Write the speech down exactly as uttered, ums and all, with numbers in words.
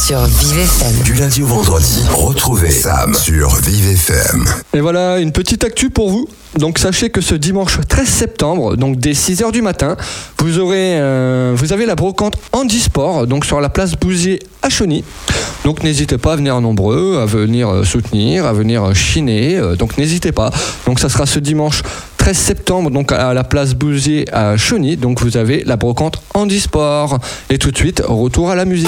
sur Vive F M. Du lundi au vendredi, retrouvez Sam sur Vive F M. Et voilà, une petite actu pour vous. Donc sachez que ce dimanche treize septembre, donc dès six heures du matin, vous aurez, euh, vous avez la brocante Handisport, donc sur la place Bouziers à Chauny. Donc n'hésitez pas à venir nombreux, à venir soutenir, à venir chiner. Donc n'hésitez pas. Donc ça sera ce dimanche treize septembre, donc à la place Bouziers à Chauny. Donc vous avez la brocante Handisport. Et tout de suite, retour à la musique.